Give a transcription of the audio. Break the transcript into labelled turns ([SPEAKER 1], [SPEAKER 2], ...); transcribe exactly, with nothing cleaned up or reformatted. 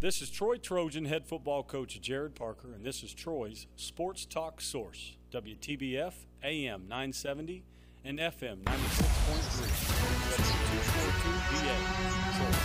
[SPEAKER 1] This is Troy Trojan head football coach Jared Parker, and this is Troy's Sports Talk Source, W T B F, A M nine seventy, and F M ninety-six point three, W two forty-two B A.